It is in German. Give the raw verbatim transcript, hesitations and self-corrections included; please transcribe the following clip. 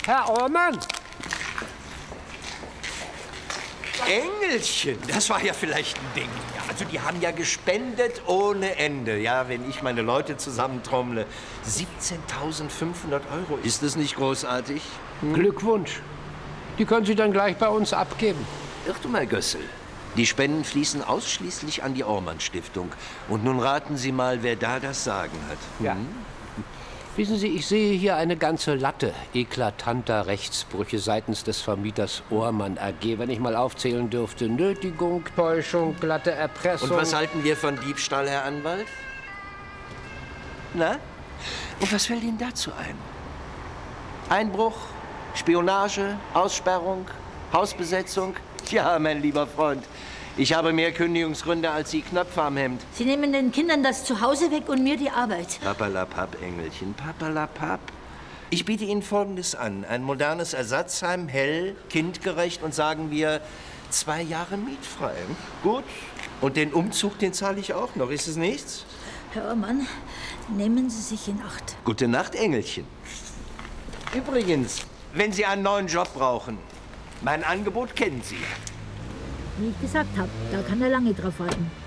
Herr Ohrmann! Engelchen, das war ja vielleicht ein Ding. Ja, also die haben ja gespendet ohne Ende. Ja, wenn ich meine Leute zusammentrommle. siebzehntausendfünfhundert Euro. Ist das nicht großartig? Hm? Glückwunsch. Die können Sie dann gleich bei uns abgeben. Irrt du mal, Gössel. Die Spenden fließen ausschließlich an die Ormann-Stiftung. Und nun raten Sie mal, wer da das Sagen hat. Hm? Ja. Wissen Sie, ich sehe hier eine ganze Latte eklatanter Rechtsbrüche seitens des Vermieters Ohrmann A G. Wenn ich mal aufzählen dürfte: Nötigung, Täuschung, glatte Erpressung. Und was halten wir von Diebstahl, Herr Anwalt? Na? Und was fällt Ihnen dazu ein? Einbruch, Spionage, Aussperrung, Hausbesetzung? Ja, mein lieber Freund, ich habe mehr Kündigungsgründe als Sie Knöpfe am Hemd. Sie nehmen den Kindern das Zuhause weg und mir die Arbeit. Papperlapapp, Engelchen, papperlapapp. Ich biete Ihnen Folgendes an. Ein modernes Ersatzheim, hell, kindgerecht und sagen wir zwei Jahre mietfrei. Gut. Und den Umzug, den zahle ich auch noch. Ist es nichts? Herr Ohrmann, nehmen Sie sich in Acht. Gute Nacht, Engelchen. Übrigens, wenn Sie einen neuen Job brauchen, mein Angebot kennen Sie. Wie ich gesagt habe, da kann er lange drauf warten.